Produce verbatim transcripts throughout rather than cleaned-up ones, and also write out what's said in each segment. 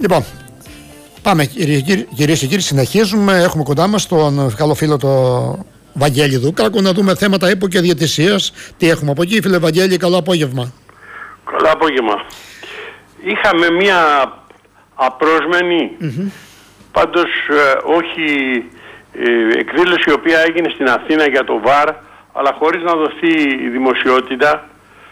Λοιπόν, πάμε κυρίες και κύριοι, συνεχίζουμε. Έχουμε κοντά μας τον καλό φίλο τον Βαγγέλη Δούκακο να δούμε θέματα ύπο και διαιτησίας. Τι έχουμε από εκεί, φίλε Βαγγέλη, καλό απόγευμα. Καλό απόγευμα. Είχαμε μία απρόσμενη, mm-hmm. πάντως ε, όχι ε, εκδήλωση η οποία έγινε στην Αθήνα για το ΒΑΡ, αλλά χωρίς να δοθεί δημοσιότητα,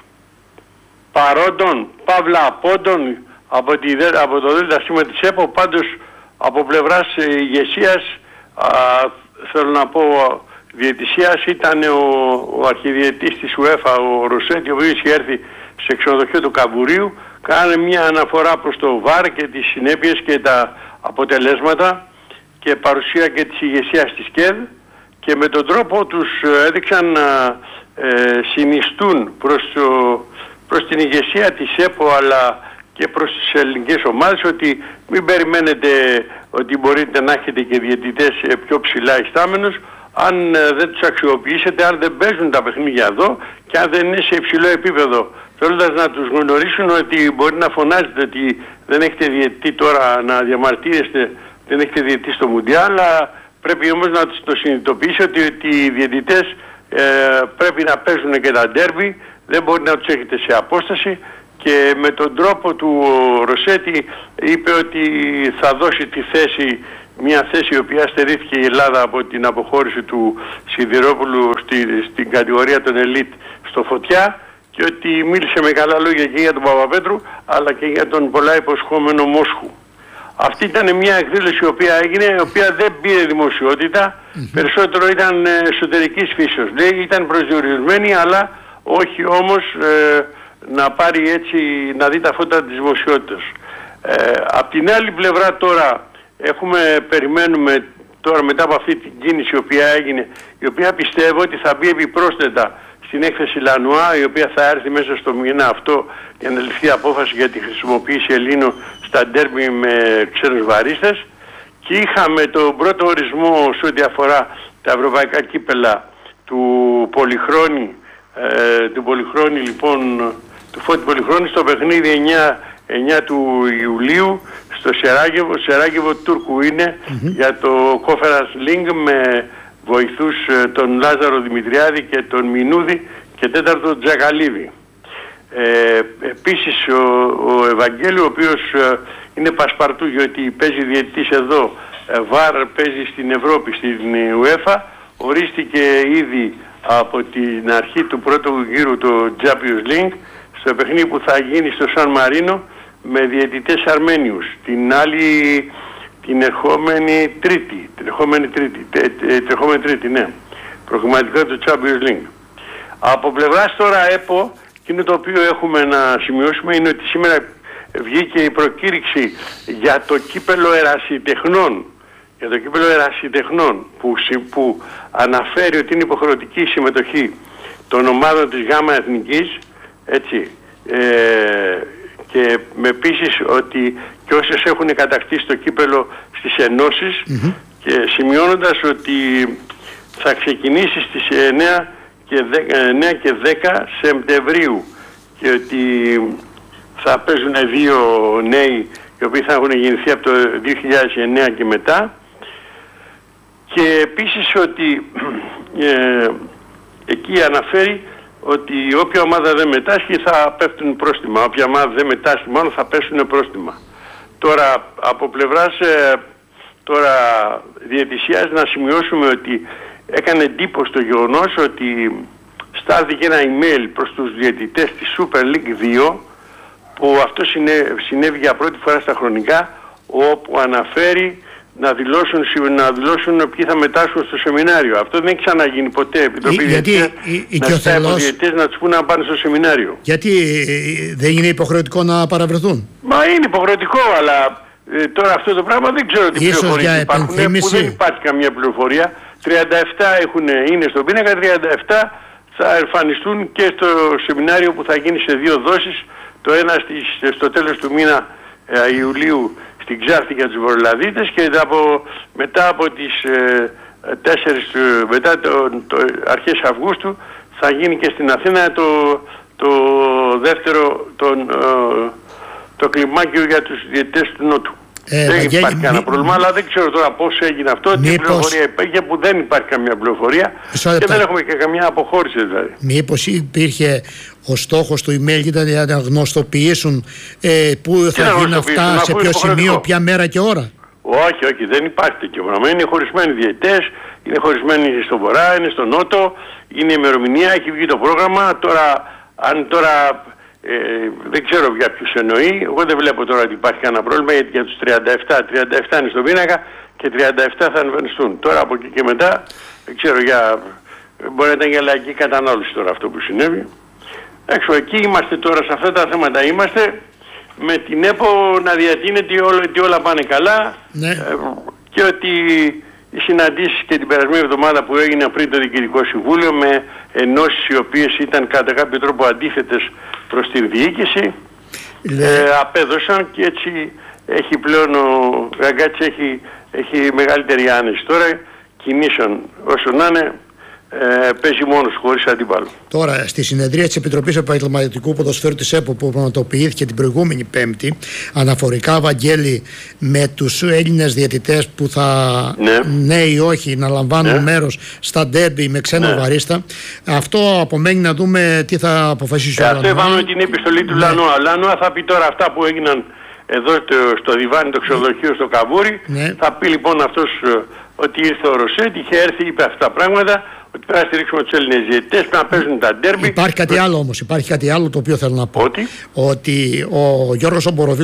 παρόντων, παύλα απόντων, από, τη, από το ΔΣ της ΕΠΟ, πάντως από πλευράς ηγεσίας, α, θέλω να πω διαιτησίας, ήταν ο, ο αρχιδιαιτής της UEFA, ο Ροσέτη, ο οποίος είχε έρθει σε ξενοδοχείο του Καμπουρίου, κάνανε μια αναφορά προς το ΒΑΡ και τις συνέπειες και τα αποτελέσματα και παρουσία και της ηγεσίας της ΚΕΔ, και με τον τρόπο τους έδειξαν να ε, συνιστούν προς, το, προς την ηγεσία της ΕΠΟ αλλά και προς τις ελληνικές ομάδες ότι μην περιμένετε ότι μπορείτε να έχετε και διαιτητές πιο ψηλά ιστάμενους αν δεν τους αξιοποιήσετε, αν δεν παίζουν τα παιχνίδια εδώ και αν δεν είναι σε υψηλό επίπεδο, θέλοντας να τους γνωρίσουν ότι μπορεί να φωνάζετε ότι δεν έχετε διαιτητή τώρα, να διαμαρτύρεστε, δεν έχετε διαιτητή στο Μουντιάλ, αλλά πρέπει όμως να το συνειδητοποιήσετε ότι, ότι οι διαιτητές ε, πρέπει να παίζουν και τα ντέρμπι, δεν μπορεί να τους έχετε σε απόσταση. Και με τον τρόπο του Ροσέτη είπε ότι θα δώσει τη θέση, μια θέση η οποία στερήθηκε η Ελλάδα από την αποχώρηση του Σιδηρόπουλου στη, στην κατηγορία των ελίτ στο Φωτιά, και ότι μίλησε με καλά λόγια και για τον Παπαπέτρου αλλά και για τον πολλά υποσχόμενο Μόσχου. Αυτή ήταν μια εκδήλωση η οποία έγινε, η οποία δεν πήρε δημοσιότητα, mm-hmm. περισσότερο ήταν εσωτερικής φύσεως. Λέει ήταν προσδιορισμένη, αλλά όχι όμως ε, να πάρει έτσι, να δει τα φώτα της δημοσιότητας. Ε, απ' την άλλη πλευρά τώρα έχουμε, περιμένουμε τώρα μετά από αυτή την κίνηση η οποία έγινε, η οποία πιστεύω ότι θα μπει επιπρόσθετα στην έκθεση Λανουά, η οποία θα έρθει μέσα στο μήνα αυτό για να ληφθεί απόφαση για τη χρησιμοποίηση Ελλήνων στα ντέρμπι με ξένους βαρίστες, και είχαμε τον πρώτο ορισμό σε ό,τι αφορά τα ευρωπαϊκά κύπελα του Πολυχρόνη, ε, του Πολυχρόνη λοιπόν, του Φώτη Πολυχρόνη στο παιχνίδι εννιά του Ιουλίου στο Σεράγεβο, Σεράγεβο Τούρκου είναι, mm-hmm. για το Conference League με βοηθούς τον Λάζαρο Δημητριάδη και τον Μινούδη και τέταρτο Τζακαλίδη. Ε, επίσης ο, ο Ευαγγέλιο, ο οποίος ε, είναι πασπαρτού γιατί παίζει διαιτητής εδώ, ε, ΒΑΡ παίζει στην Ευρώπη, στην UEFA, ορίστηκε ήδη από την αρχή του πρώτου γύρου το Champions League στο παιχνίδι που θα γίνει στο Σαν Μαρίνο με διαιτητές Αρμένιους την άλλη, την ερχόμενη Τρίτη, την ερχόμενη Τρίτη, τε, τε, την ερχόμενη Τρίτη, ναι, προγραμματικό του Champions League. Από πλευράς τώρα ΕΠΟ, εκείνο το οποίο έχουμε να σημειώσουμε είναι ότι σήμερα βγήκε η προκήρυξη για το κύπελο ερασιτεχνών, για το κύπελο ερασιτεχνών που, που αναφέρει ότι είναι υποχρεωτική η συμμετοχή των ομάδων της ΓΑΜΑ Εθνικής, έτσι, ε, και με επίσης ότι και όσες έχουν κατακτήσει το κύπελο στις ενώσεις, mm-hmm. και σημειώνοντας ότι θα ξεκινήσει στις εννέα και δέκα Σεπτεμβρίου και ότι θα παίζουν δύο νέοι οι οποίοι θα έχουν γεννηθεί από το δύο χιλιάδες εννέα και μετά, και επίσης ότι ε, εκεί αναφέρει ότι όποια ομάδα δεν μετάσχει θα πέφτουν πρόστιμα, όποια ομάδα δεν μετάσχει μάλλον θα πέσουν πρόστιμα. Τώρα από πλευράς ε, τώρα διαιτησίας να σημειώσουμε ότι έκανε εντύπωση το γεγονός ότι στάλθηκε ένα email προς τους διαιτητές της Super League δύο, που αυτό συνέβη για πρώτη φορά στα χρονικά, όπου αναφέρει να δηλώσουν, να δηλώσουν ποιοι θα μετάσχουν στο σεμινάριο. Αυτό δεν έχει ξαναγίνει ποτέ. Επιτροπή διαιτησίας να ζητάει από διαιτητές να τους πούνε να πάνε στο σεμινάριο. Γιατί δεν είναι υποχρεωτικό να παραβρεθούν? Μα είναι υποχρεωτικό, αλλά ε, τώρα αυτό το πράγμα δεν ξέρω τι πληροφορίες υπάρχουν, που δεν υπάρχει καμία πληροφορία. τριάντα επτά έχουν, είναι στον πίνακα, τριάντα επτά θα εμφανιστούν και στο σεμινάριο που θα γίνει σε δύο δόσεις, το ένα στις, στο τέλος του μήνα ε, Ιουλίου στην Ξάρτη για τους Βορειολαδίτες, και από, μετά από τις ε, τέσσερις, μετά το, το, αρχές Αυγούστου θα γίνει και στην Αθήνα το, το δεύτερο τον, ε, το κλιμάκιο για τους διαιτητές του Νότου. Ε, δεν Βαγγέλη, υπάρχει κανένα μη... πρόβλημα, αλλά δεν ξέρω τώρα πώς έγινε αυτό. Μήπως... Τι πληροφορία υπήρχε που δεν υπάρχει καμία πληροφορία και δεν έχουμε και καμία αποχώρηση δηλαδή. Μήπως υπήρχε ο στόχος του email ήταν να γνωστοποιήσουν ε, πού θα γίνουν αυτά, σε ποιο σημείο, ποια μέρα και ώρα. Όχι, όχι, δεν υπάρχει τέτοιο πράγμα. Είναι χωρισμένοι διαιτητές, είναι χωρισμένοι στο βορρά, είναι στο νότο, είναι ημερομηνία, έχει βγει το πρόγραμμα. Τώρα, αν τώρα ε, δεν ξέρω για ποιους εννοεί, εγώ δεν βλέπω τώρα ότι υπάρχει κανένα πρόβλημα, γιατί για τους τριάντα επτά, τριάντα επτά είναι στον πίνακα και τριάντα επτά θα εμφανιστούν. Τώρα από εκεί και μετά, δεν ξέρω, για, μπορεί να ήταν για λαϊκή κατανάλωση τώρα αυτό που συνέβη. Έξω, εκεί είμαστε τώρα, σε αυτά τα θέματα είμαστε. Με την ΕΠΟ να διατείνεται όλα, ότι όλα πάνε καλά, ναι. ε, και ότι οι συναντήσεις και την περασμένη εβδομάδα που έγιναν πριν το Διοικητικό Συμβούλιο με ενώσεις οι οποίες ήταν κατά κάποιο τρόπο αντίθετες προς την διοίκηση, ναι. ε, απέδωσαν και έτσι έχει πλέον ο Ραγκάτσης έχει, έχει μεγαλύτερη άνεση τώρα, κινήσεων όσο να είναι. Ε, παίζει μόνος χωρίς αντίπαλο. Τώρα, στη συνεδρία της Επιτροπής Επαγγελματικού Ποδοσφαίρου της ΕΠΟ που πραγματοποιήθηκε την προηγούμενη Πέμπτη, αναφορικά, Βαγγέλη, με τους Έλληνες διαιτητές που θα, ναι, ναι ή όχι, να λαμβάνουν, ναι, μέρος στα ντέρμπι με ξένο, ναι, βαρίστα, αυτό απομένει να δούμε τι θα αποφασίσει ο Λανούα. Αυτό είπαμε την επιστολή του, ναι, Λανούα. Λανούα θα πει τώρα αυτά που έγιναν εδώ στο διβάνι, το ξενοδοχείο στο Καβούρι, ναι. Θα πει λοιπόν αυτός ότι ήρθε ο Ρωσέτ, είχε έρθει, είπε αυτά τα πράγματα, ότι πρέπει να στηρίξουμε τους Έλληνες διαιτητές, πρέπει να παίζουν τα ντέρμπι. Υπάρχει κάτι άλλο όμως, υπάρχει κάτι άλλο το οποίο θέλω να πω. Ότι, ότι ο Γιώργος Ομποροβίλης